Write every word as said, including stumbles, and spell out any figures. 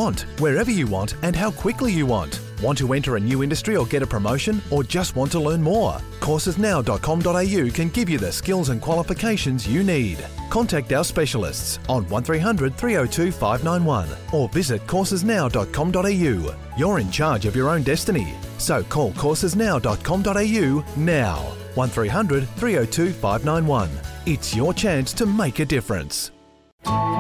want, wherever you want, and how quickly you want. Want to enter a new industry or get a promotion, or just want to learn more? courses now dot com dot a u can give you the skills and qualifications you need. Contact our specialists on one three hundred, three oh two, five nine one or visit courses now dot com dot a u. You're in charge of your own destiny. So call courses now dot com dot a u now. one three hundred, three oh two, five nine one. It's your chance to make a difference.